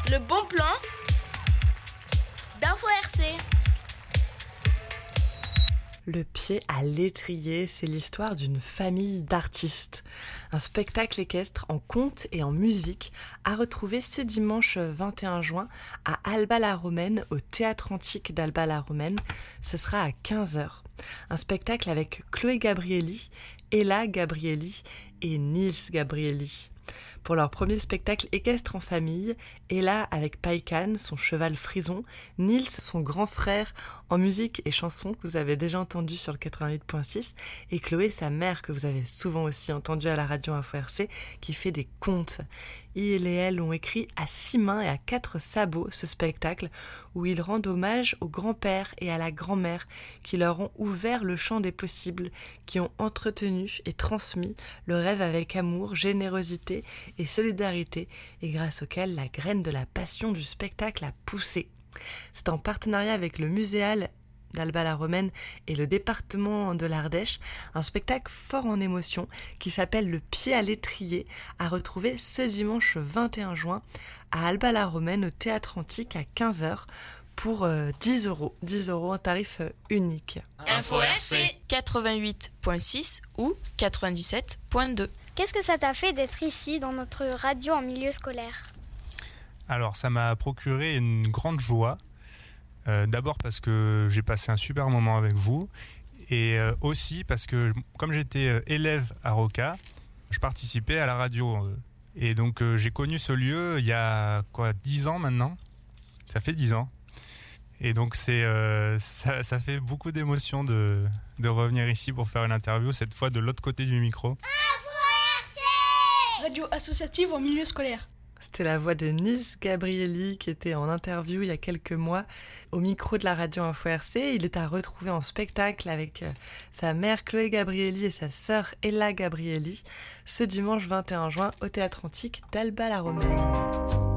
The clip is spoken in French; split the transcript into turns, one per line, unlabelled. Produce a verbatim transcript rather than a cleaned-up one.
Le bon plan d'Info R C.
Le pied à l'étrier, c'est l'histoire d'une famille d'artistes. Un spectacle équestre en conte et en musique à retrouver ce dimanche vingt et un juin à Alba-la-Romaine, au Théâtre Antique d'Alba-la-Romaine. Ce sera à quinze heures. Un spectacle avec Chloé Gabrielli, Ella Gabrielli et Nils Gabrielli. Pour leur premier spectacle équestre en famille, Ella avec Païkan, son cheval frison, Nils, son grand frère en musique et chanson que vous avez déjà entendu sur le quatre-vingt-huit point six, et Chloé, sa mère, que vous avez souvent aussi entendu à la radio Info R C, qui fait des contes. Il et elle ont écrit à six mains et à quatre sabots ce spectacle où ils rendent hommage au grand-père et à la grand-mère qui leur ont ouvert le champ des possibles, qui ont entretenu et transmis le rêve avec amour, générosité et solidarité, et grâce auquel la graine de la passion du spectacle a poussé. C'est en partenariat avec le Muséal d'Alba-la-Romaine et le département de l'Ardèche, un spectacle fort en émotion qui s'appelle Le pied à l'étrier, à retrouver ce dimanche vingt et un juin à Alba-la-Romaine au Théâtre Antique à quinze heures pour euh, dix euros. dix euros en tarif euh, unique.
Info R C
quatre-vingt-huit point six ou quatre-vingt-dix-sept point deux.
Qu'est-ce que ça t'a fait d'être ici dans notre radio en milieu scolaire ?
Alors, ça m'a procuré une grande joie. Euh, d'abord parce que j'ai passé un super moment avec vous et euh, aussi parce que comme j'étais euh, élève à Roca, je participais à la radio. Euh, et donc euh, j'ai connu ce lieu il y a quoi, dix ans maintenant. Ça fait dix ans. Et donc c'est, euh, ça, ça fait beaucoup d'émotions de, de revenir ici pour faire une interview, cette fois de l'autre côté du micro.
Radio associative en milieu scolaire.
C'était la voix de Nils Gabrielli qui était en interview il y a quelques mois au micro de la radio Info R C. Il est à retrouver en spectacle avec sa mère Chloé Gabrielli et sa sœur Ella Gabrielli ce dimanche vingt et un juin au Théâtre Antique d'Alba-la-Romaine.